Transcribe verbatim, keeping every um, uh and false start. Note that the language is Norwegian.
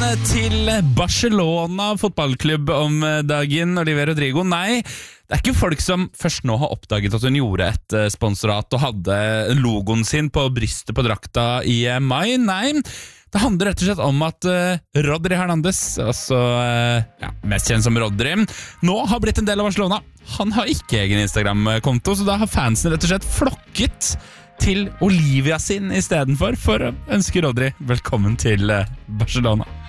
til Barcelona fotballklubb om dagen, Olivia Rodrigo. Nei, det er ikke folk som først nå har oppdaget at hun gjorde et sponsorat og hadde logoen sin på brystet på drakta i mai. Nei, det handler rett og slett om at uh, Rodri Hernandez, altså uh, ja, mest kjent som Rodri, nå har blitt en del av Barcelona. Han har ikke egen Instagram-konto, så da har fansen rett og slett flokket til Olivia sin i stedet for, for å ønske Rodri velkommen til uh, Barcelona.